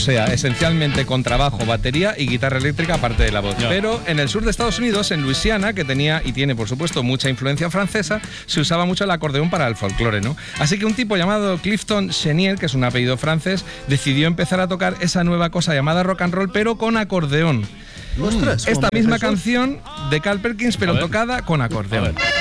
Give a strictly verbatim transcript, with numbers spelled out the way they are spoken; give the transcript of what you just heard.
sea, esencialmente contrabajo, batería y guitarra eléctrica aparte de la voz. Ya. Pero en el sur de Estados Unidos, en Luisiana, que tenía y tiene por supuesto mucha influencia francesa, se usaba mucho el acordeón para el folclore, ¿no? Así que un tipo llamado Clifton Chenier, que es un apellido francés, decidió empezar a tocar esa nueva cosa llamada rock and roll, pero con acordeón. Ostras, Esta ¿cómo misma es eso? canción de Carl Perkins, pero tocada con acordeón.